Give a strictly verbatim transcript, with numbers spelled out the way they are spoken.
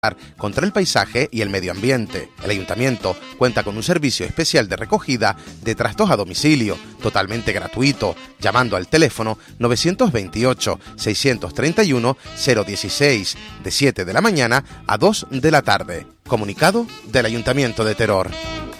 contra el paisaje y el medio ambiente. El ayuntamiento cuenta con un servicio especial de recogida de trastos a domicilio, totalmente gratuito, llamando al teléfono nueve dos ocho, seis tres uno, cero uno seis, de siete de la mañana a dos de la tarde. Comunicado del Ayuntamiento de Teror.